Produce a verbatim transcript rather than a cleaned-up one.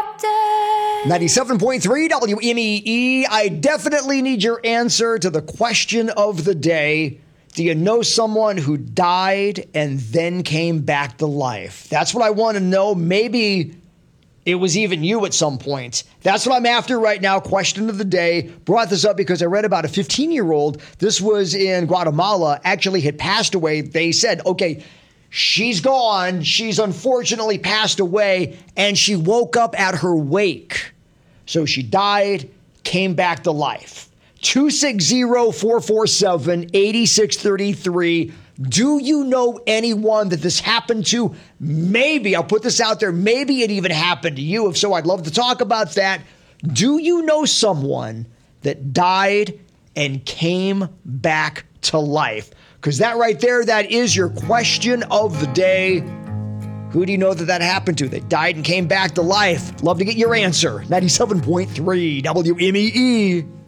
Update. ninety-seven point three W M E E. I definitely need your answer to the question of the day. Do you know someone who died and then came back to life? That's what I want to know. Maybe it was even you at some point. That's what I'm after right now. Question of the day. Brought this up because I read about a fifteen-year-old. This was in Guatemala, actually had passed away. They said, okay, she's gone. She's unfortunately passed away, and she woke up at her wake. So she died, came back to life. two six zero, four four seven, eight six three three. Do you know anyone that this happened to? Maybe, I'll put this out there, maybe it even happened to you. If so, I'd love to talk about that. Do you know someone that died and came back to life? Because that right there, that is your question of the day. Who do you know that that happened to? They died and came back to life. Love to get your answer. ninety-seven point three W M E E.